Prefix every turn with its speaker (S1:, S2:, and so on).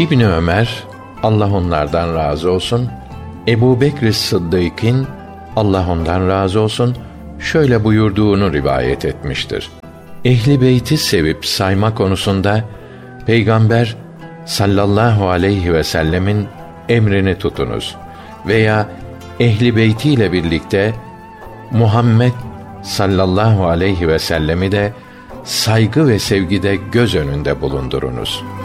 S1: İbni Ömer, Allah onlardan razı olsun, Ebu Bekr Sıddık'ın, Allah ondan razı olsun, şöyle buyurduğunu rivayet etmiştir. Ehli beyti sevip sayma konusunda Peygamber sallallahu aleyhi ve sellemin emrini tutunuz veya ehli beytiyle birlikte Muhammed sallallahu aleyhi ve sellemi de saygı ve sevgide göz önünde bulundurunuz.